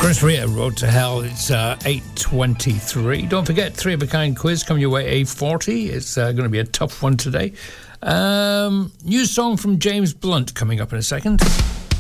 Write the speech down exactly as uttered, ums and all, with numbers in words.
Chris Rea, Road to Hell. It's uh, eight twenty-three. Don't forget, Three of a Kind quiz coming your way, eight forty. It's uh, going to be a tough one today. Um, new song from James Blunt coming up in a second.